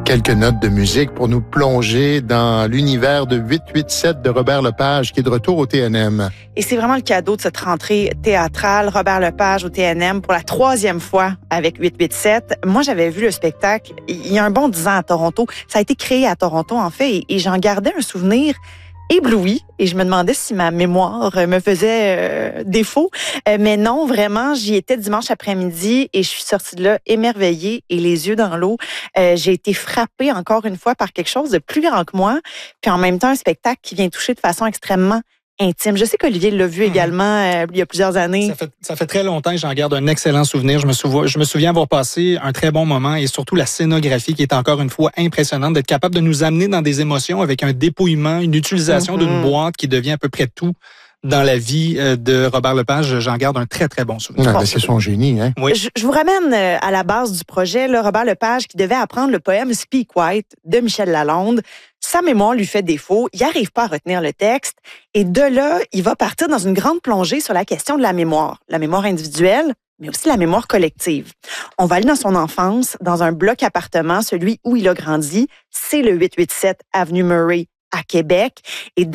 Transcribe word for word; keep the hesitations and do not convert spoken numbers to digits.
quelques notes de musique pour nous plonger dans l'univers de huit huit sept de Robert Lepage, qui est de retour au T N M. Et c'est vraiment le cadeau de cette rentrée théâtrale. Robert Lepage au T N M pour la troisième fois avec huit huit sept. Moi, j'avais vu le spectacle il y a un bon dix ans à Toronto. Ça a été créé à Toronto, en fait, et, et j'en gardais un souvenir ébloui, et je me demandais si ma mémoire me faisait euh, défaut. Euh, mais non, vraiment, j'y étais dimanche après-midi et je suis sortie de là émerveillée et les yeux dans l'eau. Euh, j'ai été frappée encore une fois par quelque chose de plus grand que moi, puis en même temps un spectacle qui vient toucher de façon extrêmement intime. Je sais qu'Olivier l'a vu mmh. également euh, il y a plusieurs années. Ça fait, ça fait très longtemps que j'en garde un excellent souvenir. Je me, souviens, je me souviens avoir passé un très bon moment et surtout la scénographie qui est encore une fois impressionnante, d'être capable de nous amener dans des émotions avec un dépouillement, une utilisation mmh. d'une boîte qui devient à peu près tout dans la vie de Robert Lepage. J'en garde un très, très bon souvenir. Ouais, c'est son génie, hein? Oui. Je, je vous ramène à la base du projet, là, Robert Lepage qui devait apprendre le poème Speak White de Michel Lalonde. Sa mémoire lui fait défaut, il n'arrive pas à retenir le texte et de là, il va partir dans une grande plongée sur la question de la mémoire. La mémoire individuelle, mais aussi la mémoire collective. On va aller dans son enfance, dans un bloc appartement, celui où il a grandi. C'est le huit huit sept avenue Murray à Québec. Et